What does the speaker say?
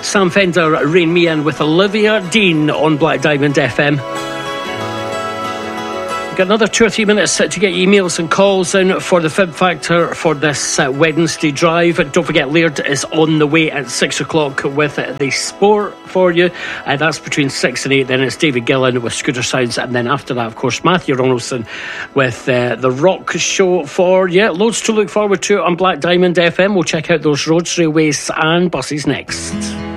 Sam Fender, Rain Me In with Olivia Dean on Black Diamond FM. Got another 2 or 3 minutes to get emails and calls in for the Fib Factor for this Wednesday drive. Don't forget, Laird is on the way at 6 o'clock with the sport for you. That's between 6 and 8. Then it's David Gillan with Scooter Sounds. And then after that, of course, Matthew Ronaldson with the Rock Show for you. Loads to look forward to on Black Diamond FM. We'll check out those roads, railways and buses next.